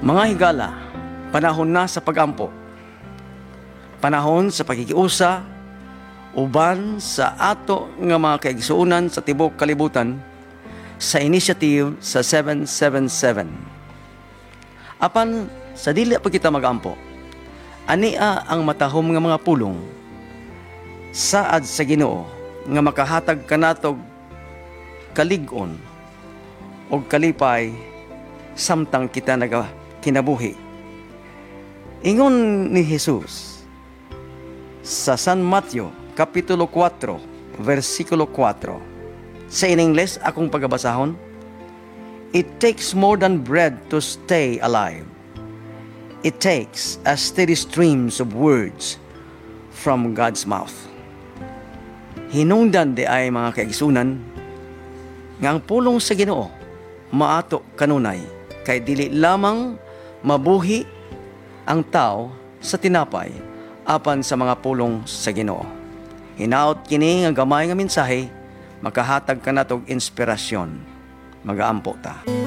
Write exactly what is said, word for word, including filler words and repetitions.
Mga higala, panahon na sa pag-ampo. Panahon sa pakikiusa uban sa ato nga mga kaigsuunan sa tibok kalibutan sa initiative sa seven seven seven. Apan sa dili pa kita mag-ampo, ania ang matahom nga mga pulong saad sa Ginoo nga makahatag kanatog kalig-on o kalipay samtang kita naga kinabuhi. Ingon ni Jesus sa San Mateo Kapitulo four, versikulo four. Sa in English, akong pagbabasahon, "It takes more than bread to stay alive. It takes a steady streams of words from God's mouth." Hinungdan di ay mga kaigsunan nga ang pulong sa Ginoo maato kanunay kay dili lamang mabuhi ang tao sa tinapay apan sa mga pulong sa Ginoo. Hinaot kini nga gamay nga mensahe makahatag kanatog inspirasyon. Magaampo ta.